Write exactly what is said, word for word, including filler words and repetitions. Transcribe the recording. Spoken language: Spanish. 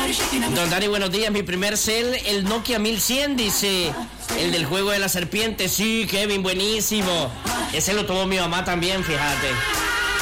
Don Dani, buenos días. Mi primer cel, el Nokia mil cien, dice. El del juego de la serpiente. Sí, Kevin, buenísimo. Ese lo tomó mi mamá también, fíjate.